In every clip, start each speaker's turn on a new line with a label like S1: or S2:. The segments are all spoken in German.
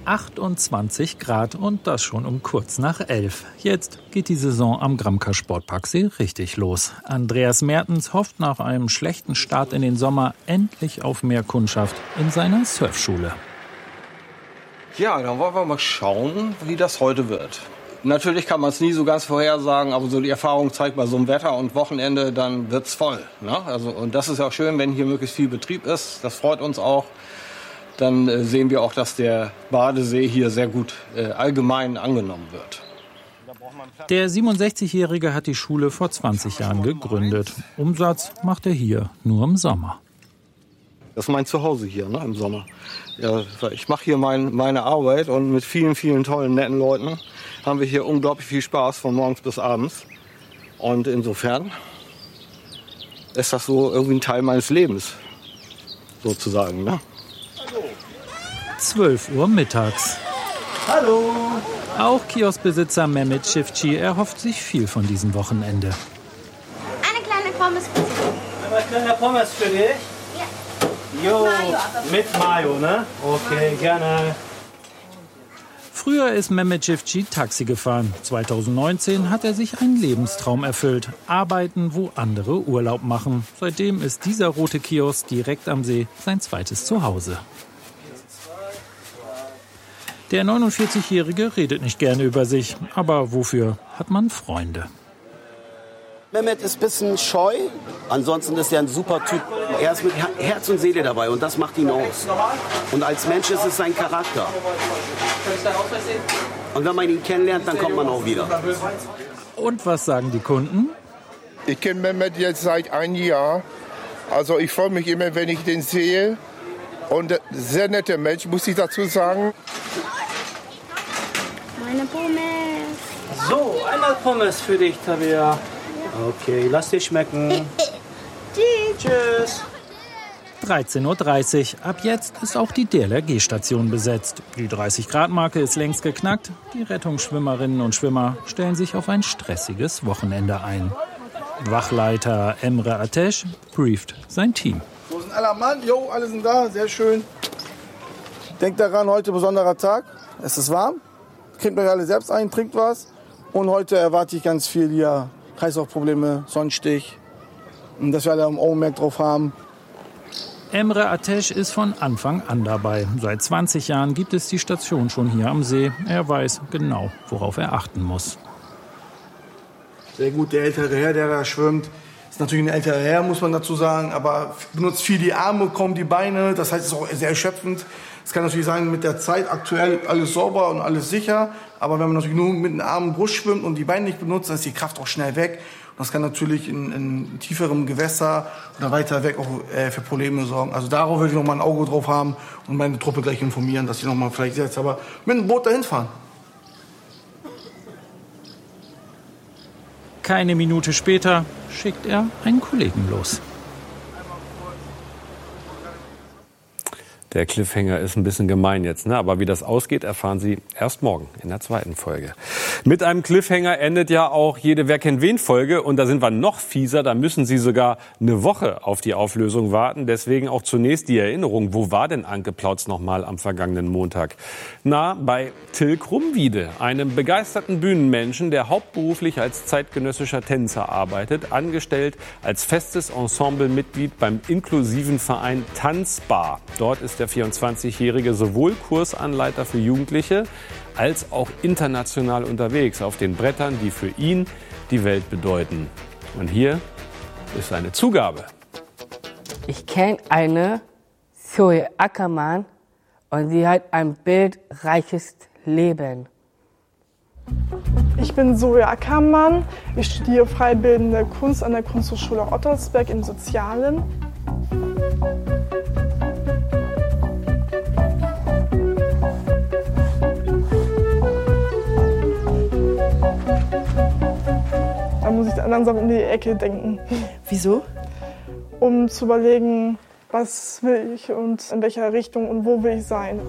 S1: 28 Grad und das schon um kurz nach 11. Jetzt geht die Saison am Gramka Sportparksee richtig los. Andreas Mertens hofft nach einem schlechten Start in den Sommer endlich auf mehr Kundschaft in seiner Surfschule.
S2: Ja, dann wollen wir mal schauen, wie das heute wird. Natürlich kann man es nie so ganz vorhersagen, aber so die Erfahrung zeigt, bei so einem Wetter und Wochenende, dann wird's voll. Ne? Also, und das ist ja auch schön, wenn hier möglichst viel Betrieb ist. Das freut uns auch. Dann sehen wir auch, dass der Badesee hier sehr gut allgemein angenommen wird.
S1: Der 67-Jährige hat die Schule vor 20 Jahren gegründet. Umsatz macht er hier nur im Sommer.
S2: Das ist mein Zuhause hier, ne, im Sommer. Ja, ich mache hier meine Arbeit und mit vielen, vielen tollen, netten Leuten haben wir hier unglaublich viel Spaß von morgens bis abends. Und insofern ist das so irgendwie ein Teil meines Lebens, sozusagen. Ne?
S1: 12 Uhr mittags.
S3: Hallo.
S1: Auch Kioskbesitzer Mehmet Çiftçi erhofft sich viel von diesem Wochenende.
S4: Eine kleine Pommes für Sie.
S3: Eine kleine Pommes für dich?
S4: Ja.
S3: Jo, mit Mayo, ne? Okay, gerne.
S1: Früher ist Mehmet Çiftçi Taxi gefahren. 2019 hat er sich einen Lebenstraum erfüllt. Arbeiten, wo andere Urlaub machen. Seitdem ist dieser rote Kiosk direkt am See sein zweites Zuhause. Der 49-Jährige redet nicht gerne über sich, aber wofür hat man Freunde?
S5: Mehmet ist ein bisschen scheu, ansonsten ist er ein super Typ. Er ist mit Herz und Seele dabei und das macht ihn aus. Und als Mensch ist es sein Charakter. Und wenn man ihn kennenlernt, dann kommt man auch wieder.
S1: Und was sagen die Kunden?
S6: Ich kenne Mehmet jetzt seit einem Jahr. Also ich freue mich immer, wenn ich den sehe. Und sehr netter Mensch, muss ich dazu sagen.
S4: Meine Pommes.
S3: So, einmal Pommes für dich, Tabea. Okay, lass dir schmecken. Tschüss.
S1: 13:30 Uhr. Ab jetzt ist auch die DLRG-Station besetzt. Die 30-Grad-Marke ist längst geknackt. Die Rettungsschwimmerinnen und Schwimmer stellen sich auf ein stressiges Wochenende ein. Wachleiter Emre Ateş brieft sein Team.
S7: Wo sind alle am Mann? Jo, alle sind da, sehr schön. Denkt daran, heute besonderer Tag. Es ist warm. Cremt euch alle selbst ein, trinkt was. Und heute erwarte ich ganz viel hier. Kreislaufprobleme, Sonnenstich. Und dass wir alle am Augenmerk drauf haben.
S1: Emre Ateş ist von Anfang an dabei. Seit 20 Jahren gibt es die Station schon hier am See. Er weiß genau, worauf er achten muss.
S7: Sehr gut, der ältere Herr, der da schwimmt. Ist natürlich ein älterer Herr, muss man dazu sagen. Aber benutzt viel die Arme, kaum die Beine. Das heißt, es ist auch sehr erschöpfend. Es kann natürlich sein, mit der Zeit aktuell alles sauber und alles sicher. Aber wenn man natürlich nur mit den Armen Brust schwimmt und die Beine nicht benutzt, dann ist die Kraft auch schnell weg. Und das kann natürlich in tieferem Gewässer oder weiter weg auch für Probleme sorgen. Also darauf will ich noch mal ein Auge drauf haben und meine Truppe gleich informieren, dass sie noch mal vielleicht jetzt aber mit dem Boot dahin fahren.
S1: Keine Minute später schickt er einen Kollegen los.
S8: Der Cliffhanger ist ein bisschen gemein jetzt, ne? Aber wie das ausgeht, erfahren Sie erst morgen in der zweiten Folge. Mit einem Cliffhanger endet ja auch jede Wer kennt wen Folge und da sind wir noch fieser, da müssen Sie sogar eine Woche auf die Auflösung warten. Deswegen auch zunächst die Erinnerung, wo war denn Anke Plautz noch mal am vergangenen Montag? Na, bei Till Krumwiede, einem begeisterten Bühnenmenschen, der hauptberuflich als zeitgenössischer Tänzer arbeitet, angestellt als festes Ensemblemitglied beim inklusiven Verein Tanzbar. Dort ist der 24-Jährige sowohl Kursanleiter für Jugendliche als auch international unterwegs auf den Brettern, die für ihn die Welt bedeuten. Und hier ist seine Zugabe.
S9: Ich kenne eine, Zoe Ackermann, und sie hat ein bildreiches Leben.
S10: Ich bin Zoe Ackermann. Ich studiere freibildende Kunst an der Kunsthochschule Ottersberg im Sozialen. Da muss ich dann langsam um die Ecke denken.
S11: Wieso?
S10: Um zu überlegen, was will ich und in welcher Richtung und wo will ich sein.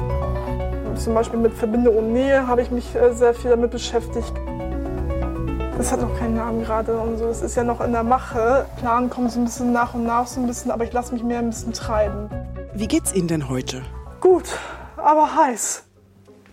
S10: Zum Beispiel mit Verbindung und Nähe habe ich mich sehr viel damit beschäftigt. Das hat noch keinen Namen gerade und so. Das ist ja noch in der Mache. Plan kommt so ein bisschen nach und nach so ein bisschen, aber ich lasse mich mehr ein bisschen treiben.
S11: Wie geht's Ihnen denn heute?
S10: Gut, aber heiß.